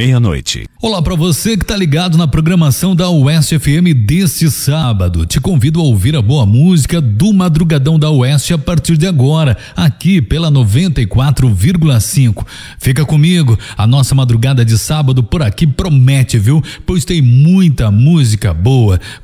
meia-noite. Olá para você que tá ligado na programação da Oeste FM deste sábado. Te convido a ouvir a boa música do Madrugadão da Oeste a partir de agora, aqui pela 94,5. Fica comigo, a nossa madrugada de sábado por aqui promete, viu? Pois tem muita música boa.